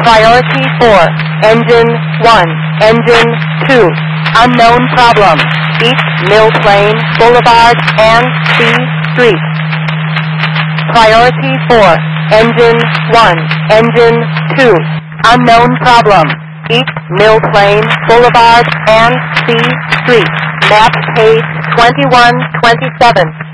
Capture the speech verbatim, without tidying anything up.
Priority four, Engine one, Engine two, unknown problem, East Mill Plain Boulevard and C Street. Priority four, Engine one, Engine two, unknown problem, East Mill Plain Boulevard and C Street. Map page twenty-one twenty-seven.